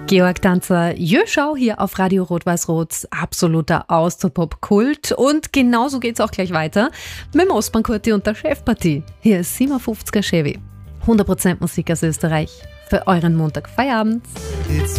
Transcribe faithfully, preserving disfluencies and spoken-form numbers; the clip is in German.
Georg Danzer, Jöschau hier auf Radio Rot-Weiß-Rot, absoluter Austropop-Kult. Und genauso geht's auch gleich weiter mit dem Ostbahnkurti und der Chefpartie. Hier ist siebenundfünfziger Chevy. hundert Prozent Musik aus Österreich für euren Montag Feierabend.